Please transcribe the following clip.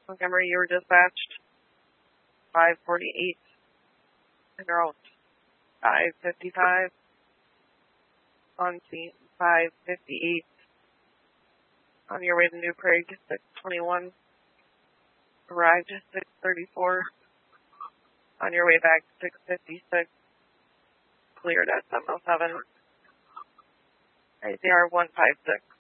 Montgomery, you were dispatched 548 en route 555 on scene 558 on your way to New Prague 621 arrived 634 on your way back 656 cleared at 707 ICR 156.